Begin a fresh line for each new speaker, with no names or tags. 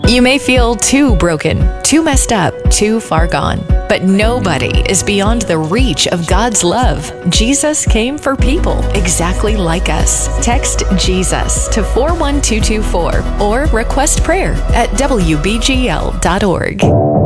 You may feel too broken, too messed up, too far gone, but nobody is beyond the reach of God's love. Jesus came for people exactly like us. Text Jesus to 41224 or request prayer at WBGL.org.